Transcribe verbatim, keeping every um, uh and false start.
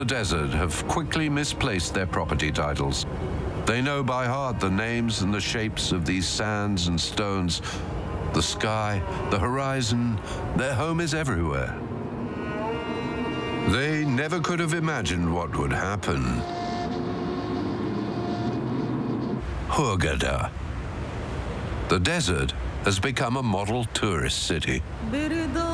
The desert have quickly misplaced their property titles. They know by heart the names and the shapes of these sands and stones. The sky, the horizon, their home is everywhere. They never could have imagined what would happen. Hurghada. The desert has become a model tourist city.